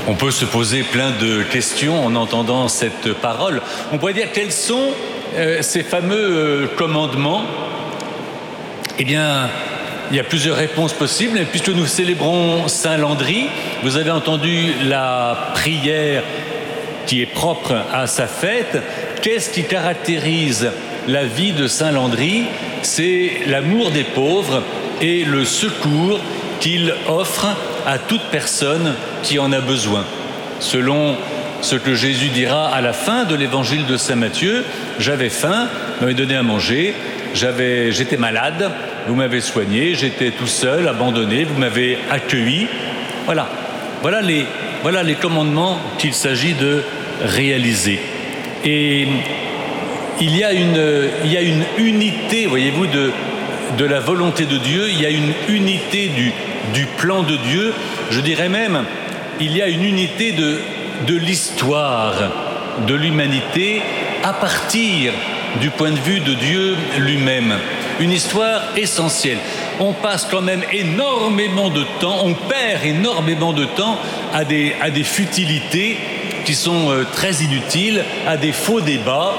On peut se poser plein de questions en entendant cette parole. On pourrait dire quels sont ces fameux commandements. Eh bien, il y a plusieurs réponses possibles. Et puisque nous célébrons Saint Landry, vous avez entendu la prière qui est propre à sa fête. Qu'est-ce qui caractérise la vie de Saint Landry? C'est l'amour des pauvres et le secours qu'il offre à toute personne qui en a besoin. Selon ce que Jésus dira à la fin de l'évangile de Saint Matthieu, j'avais faim, vous m'avez donné à manger, j'étais malade, vous m'avez soigné, j'étais tout seul, abandonné, vous m'avez accueilli. Voilà les commandements qu'il s'agit de réaliser. Et il y a une unité, voyez-vous, de la volonté de Dieu, il y a une unité du plan de Dieu, je dirais même, il y a une unité de l'histoire de l'humanité à partir du point de vue de Dieu lui-même. Une histoire essentielle. On passe quand même énormément de temps, on perd énormément de temps à des futilités qui sont très inutiles, à des faux débats,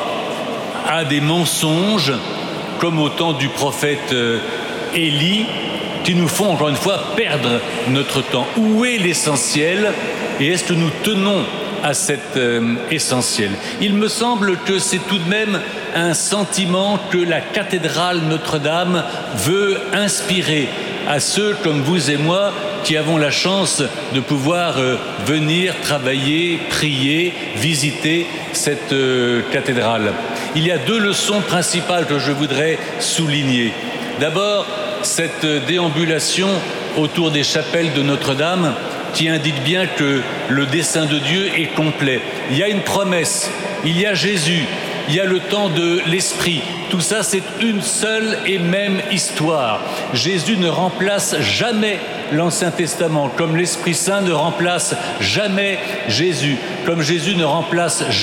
à des mensonges, comme au temps du prophète Élie, qui nous font encore une fois perdre notre temps. Où est l'essentiel et est-ce que nous tenons à cet essentiel? Il me semble que c'est tout de même un sentiment que la cathédrale Notre-Dame veut inspirer à ceux comme vous et moi qui avons la chance de pouvoir venir travailler, prier, visiter cette cathédrale. Il y a deux leçons principales que je voudrais souligner. D'abord, cette déambulation autour des chapelles de Notre-Dame qui indique bien que le dessein de Dieu est complet. Il y a une promesse, il y a Jésus, il y a le temps de l'Esprit. Tout ça, c'est une seule et même histoire. Jésus ne remplace jamais l'Ancien Testament, comme l'Esprit Saint ne remplace jamais Jésus, comme Jésus ne remplace